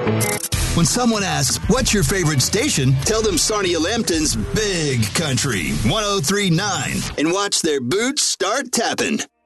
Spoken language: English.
When someone asks, what's your favorite station? Tell them Sarnia Lambton's Big Country 103.9 and watch their boots start tapping.